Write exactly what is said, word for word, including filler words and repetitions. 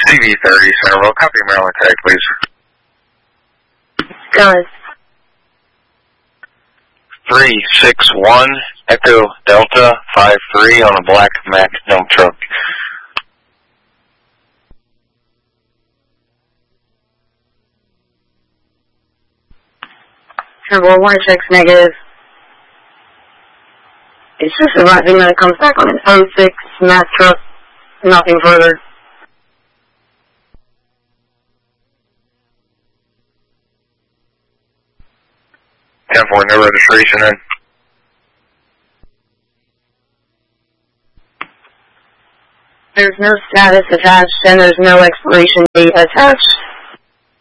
C V thirty, Centerville. Copy Maryland tag, please. Gun. three six one, Echo Delta five three on a black Mack dump truck. Centerville, one checks negative. It's just arriving that it comes back on an oh six Mack truck. Nothing further. ten four, no registration in. There's no status attached and there's no expiration date attached.